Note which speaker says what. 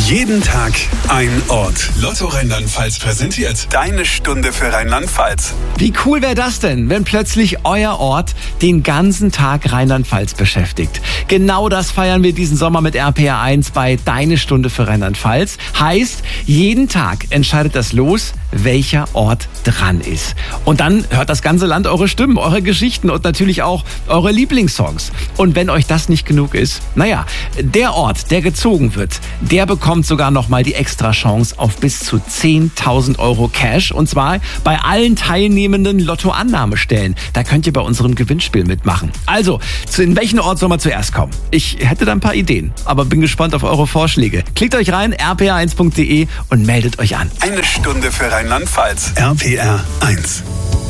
Speaker 1: Jeden Tag ein Ort. Lotto Rheinland-Pfalz präsentiert Deine Stunde für Rheinland-Pfalz.
Speaker 2: Wie cool wäre das denn, wenn plötzlich euer Ort den ganzen Tag Rheinland-Pfalz beschäftigt? Genau das feiern wir diesen Sommer mit RPR 1 bei Deine Stunde für Rheinland-Pfalz. Heißt, jeden Tag entscheidet das Los, welcher Ort dran ist. Und dann hört das ganze Land eure Stimmen, eure Geschichten und natürlich auch eure Lieblingssongs. Und wenn euch das nicht genug ist, der Ort, der gezogen wird, der bekommt sogar nochmal die extra Chance auf bis zu 10.000 Euro Cash. Und zwar bei allen teilnehmenden Lottoannahmestellen. Da könnt ihr bei unserem Gewinnspiel mitmachen. Also, in welchen Ort soll man zuerst kommen? Ich hätte da ein paar Ideen, aber bin gespannt auf eure Vorschläge. Klickt euch rein, rpr1.de und meldet euch an.
Speaker 1: Eine Stunde für Rheinland-Pfalz. RPR 1.